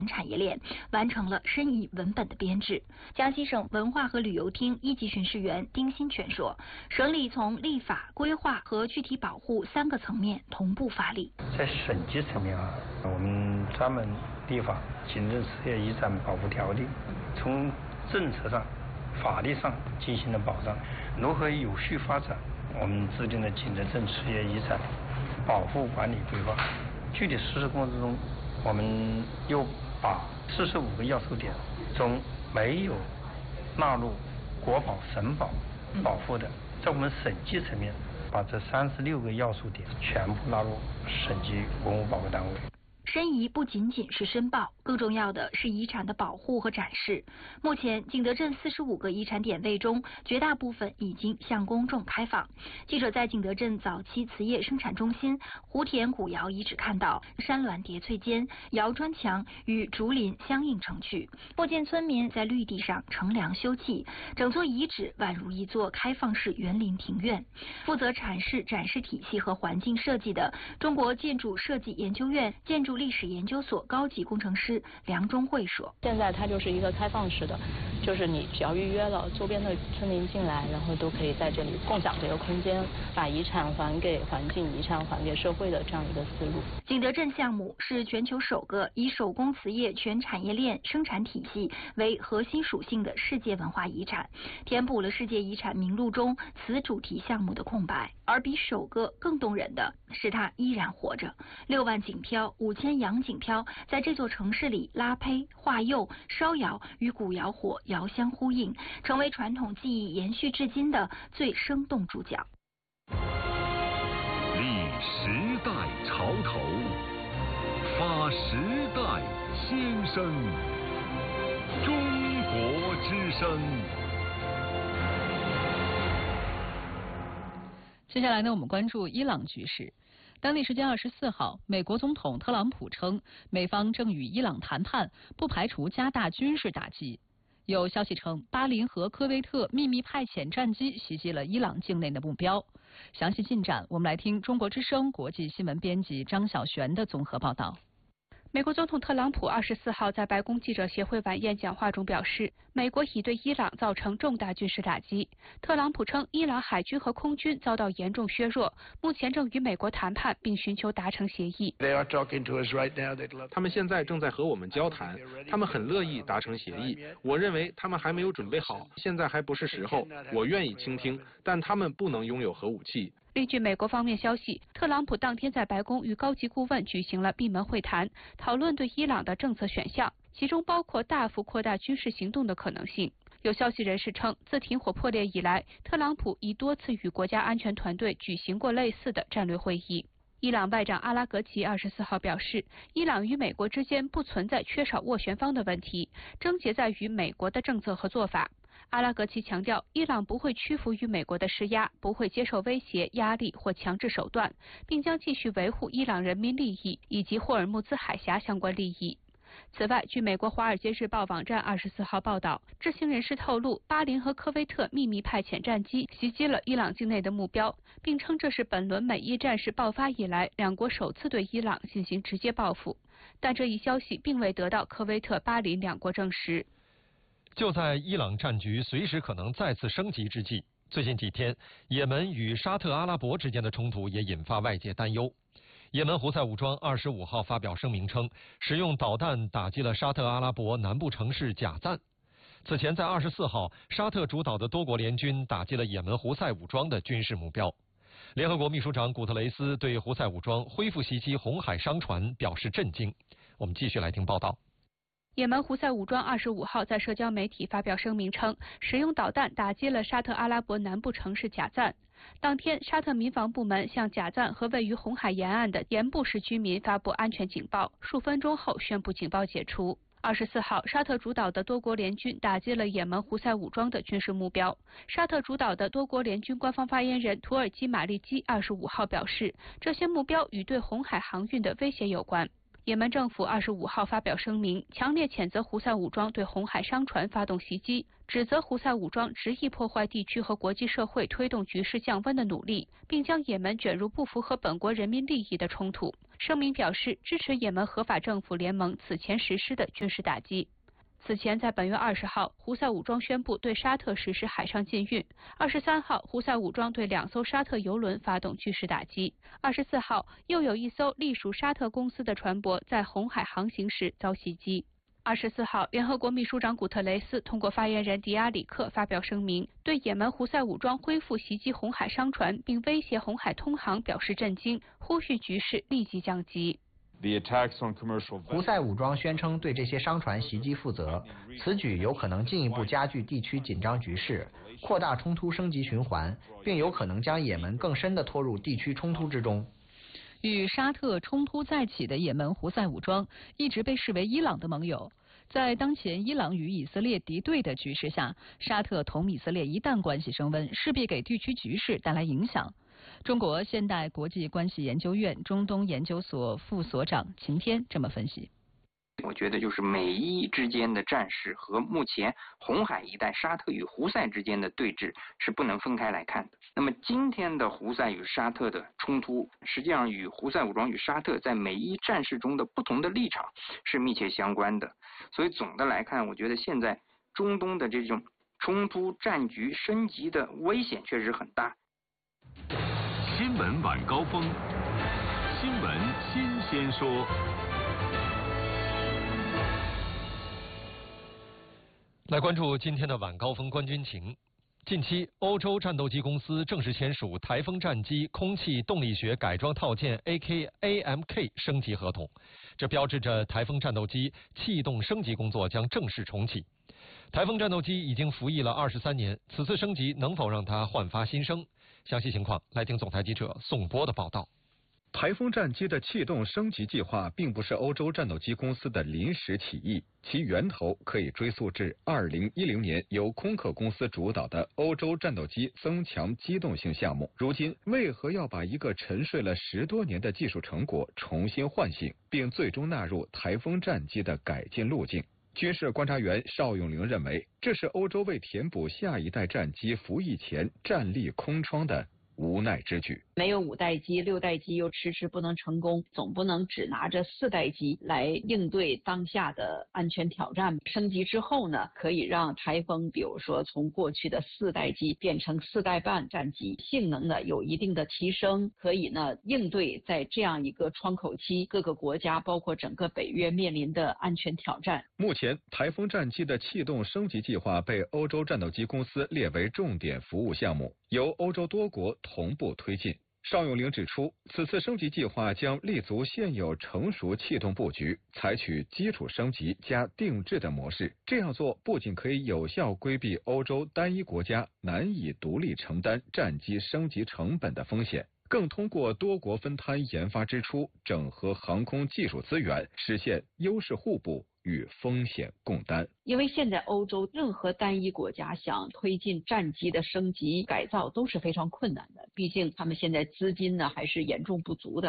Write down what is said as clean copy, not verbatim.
产业链，完成了申遗文本的编制。江西省文化和旅游厅一级巡视员丁新全说，省里从立法、规划和具体保护3个层面同步发力。 在省级层面我们专门立法《景德镇事业遗产保护条例》，从政策上、法律上进行了保障。如何有序发展，我们制定了《景德镇事业遗产保护管理规划》。具体实施过程中，我们又把45个要素点中没有纳入国保、省保保护的，在我们省级层面把这36个要素点全部纳入省级文物保护单位。 申遗不仅仅是申报，更重要的是遗产的保护和展示。目前，景德镇45个遗产点位中，绝大部分已经向公众开放。记者在景德镇早期瓷业生产中心湖田古窑遗址看到，山峦叠翠间，窑砖墙与竹林相映成趣。附近村民在绿地上乘凉休憩，整座遗址宛如一座开放式园林庭院。负责阐释展示体系和环境设计的中国建筑设计研究院建筑历史研究所高级工程师梁中慧说：“ 现在它就是一个开放式的，就是你只要预约了，周边的村民进来，然后都可以在这里共享这个空间，把遗产还给环境，遗产还给社会的这样一个思路。” 景德镇项目是全球首个以手工瓷业全产业链生产体系为核心属性的世界文化遗产，填补了世界遗产名录中瓷主题项目的空白。而比首个更动人的是，它依然活着。6万锦漂、5000洋锦漂在这座城市里拉胚、化釉、烧窑，与古窑火遥相呼应，成为传统技艺延续至今的最生动主角。 立时代潮头，发时代先声，中国之声。 接下来呢，我们关注伊朗局势。当地时间24号，美国总统特朗普称，美方正与伊朗谈判，不排除加大军事打击。有消息称，巴林和科威特秘密派遣战机袭击了伊朗境内的目标。详细进展，我们来听中国之声国际新闻编辑张晓璇的综合报道。 美国总统特朗普24号在白宫记者协会晚宴讲话中表示，美国已对伊朗造成重大军事打击。特朗普称，伊朗海军和空军遭到严重削弱，目前正与美国谈判，并寻求达成协议。 他们现在正在和我们交谈，他们很乐意达成协议。我认为他们还没有准备好，现在还不是时候。我愿意倾听，但他们不能拥有核武器。 另据美国方面消息，特朗普当天在白宫与高级顾问举行了闭门会谈，讨论对伊朗的政策选项，其中包括大幅扩大军事行动的可能性。有消息人士称，自停火破裂以来，特朗普已多次与国家安全团队举行过类似的战略会议。伊朗外长阿拉格齐24号表示，伊朗与美国之间不存在缺少斡旋方的问题，症结在于美国的政策和做法。阿拉格齐强调，伊朗不会屈服于美国的施压，不会接受威胁、压力或强制手段，并将继续维护伊朗人民利益以及霍尔木兹海峡相关利益。此外，据美国《华尔街日报》网站24号报道，知情人士透露，巴林和科威特秘密派遣战机袭击了伊朗境内的目标，并称这是本轮美伊战事爆发以来两国首次对伊朗进行直接报复。但这一消息并未得到科威特、巴林两国证实。 就在伊朗战局随时可能再次升级之际，最近几天，也门与沙特阿拉伯之间的冲突也引发外界担忧。也门胡塞武装25号发表声明称，使用导弹打击了沙特阿拉伯南部城市贾赞。此前在24号，沙特主导的多国联军打击了也门胡塞武装的军事目标。联合国秘书长古特雷斯对胡塞武装恢复袭击红海商船表示震惊。我们继续来听报道。 也门胡塞武装25号在社交媒体发表声明称，使用导弹打击了沙特阿拉伯南部城市贾赞。当天，沙特民防部门向贾赞和位于红海沿岸的盐布市居民发布安全警报，数分钟后宣布警报解除。24号，沙特主导的多国联军打击了也门胡塞武装的军事目标。沙特主导的多国联军官方发言人土耳其马利基25号表示，这些目标与对红海航运的威胁有关。也门政府25号发表声明，强烈谴责胡塞武装对红海商船发动袭击，指责胡塞武装执意破坏地区和国际社会推动局势降温的努力，并将也门卷入不符合本国人民利益的冲突。 声明表示支持也门合法政府联盟此前实施的军事打击。此前，在本月20号，胡塞武装宣布对沙特实施海上禁运。23号，胡塞武装对2艘沙特油轮发动军事打击。24号，又有1艘隶属沙特公司的船舶在红海航行时遭袭击。24号，联合国秘书长古特雷斯通过发言人迪亚里克发表声明，对也门胡塞武装恢复袭击红海商船并威胁红海通航表示震惊，呼吁局势立即降级。 胡塞武装宣称对这些商船袭击负责，此举有可能进一步加剧地区紧张局势，扩大冲突升级循环，并有可能将也门更深地拖入地区冲突之中。 与沙特冲突再起的也门胡塞武装一直被视为伊朗的盟友。在当前伊朗与以色列敌对的局势下，沙特同以色列一旦关系升温，势必给地区局势带来影响。中国现代国际关系研究院中东研究所副所长秦天这么分析。 我觉得就是美伊之间的战事和目前红海一带沙特与胡塞之间的对峙是不能分开来看的。那么今天的胡塞与沙特的冲突，实际上与胡塞武装与沙特在美伊战事中的不同的立场是密切相关的。所以总的来看，我觉得现在中东的这种冲突战局升级的危险确实很大。 新闻晚高峰，新闻新鲜说。 来关注今天的晚高峰观军情。近期，欧洲战斗机公司正式签署台风战机空气动力学改装套件 AMK 升级合同，这标志着台风战斗机气动升级工作将正式重启。台风战斗机已经服役了23年，此次升级能否让它焕发新生？详细情况来听总台记者宋波的报道。 台风战机的气动升级计划并不是欧洲战斗机公司的临时起意，其源头可以追溯至2010年由空客公司主导的欧洲战斗机增强机动性项目。如今，为何要把一个沉睡了10多年的技术成果重新唤醒，并最终纳入台风战机的改进路径？军事观察员邵永龄认为，这是欧洲为填补下一代战机服役前战力空窗的无奈之举。 没有5代机，6代机又迟迟不能成功，总不能只拿着4代机来应对当下的安全挑战。升级之后呢，可以让台风比如说从过去的4代机变成4代半战机，性能呢有一定的提升，可以呢应对在这样一个窗口期各个国家包括整个北约面临的安全挑战。 目前台风战机的气动升级计划被欧洲战斗机公司列为重点服务项目，由欧洲多国同步推进。邵永龄指出，此次升级计划将立足现有成熟气动布局，采取基础升级加定制的模式。这样做不仅可以有效规避欧洲单一国家难以独立承担战机升级成本的风险，更通过多国分摊研发支出，整合航空技术资源，实现优势互补与风险共担。 因为现在欧洲任何单一国家想推进战机的升级改造都是非常困难的，毕竟他们现在资金呢还是严重不足的。